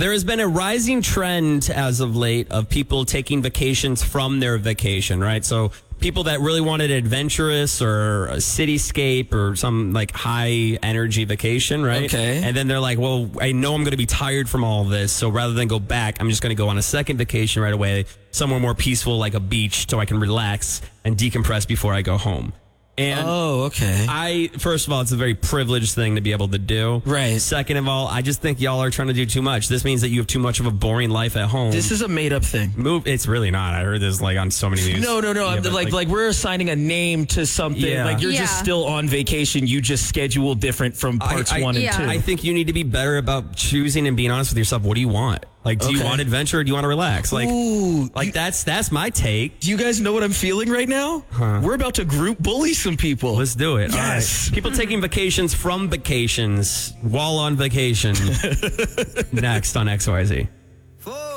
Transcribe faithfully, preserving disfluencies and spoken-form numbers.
There has been a rising trend as of late of people taking vacations from their vacation, right? So people that really wanted adventurous or a cityscape or some like high energy vacation, right? Okay. And then they're like, well, I know I'm going to be tired from all this. So rather than go back, I'm just going to go on a second vacation right away, somewhere more peaceful like a beach so I can relax and decompress before I go home. And oh, okay. I, first of all, it's a very privileged thing to be able to do. Right. Second of all, I just think y'all are trying to do too much. This means that you have too much of a boring life at home. This is a made up thing. Move. It's really not. I heard this like on so many news. No, no, no. Yeah, I'm, but, like, like, we're assigning a name to something. Yeah. Like you're Yeah. just still on vacation. You just schedule different from parts I- I- one and Yeah. two. I think you need to be better about choosing and being honest with yourself. What do you want? Like, do you Okay. want adventure or do you want to relax? Like, Ooh, like you- that's that's my take. Do you guys know what I'm feeling right now? Huh. We're about to group bully some people. Let's do it. Yes. All right. People taking vacations from vacations while on vacation. Next on X Y Z.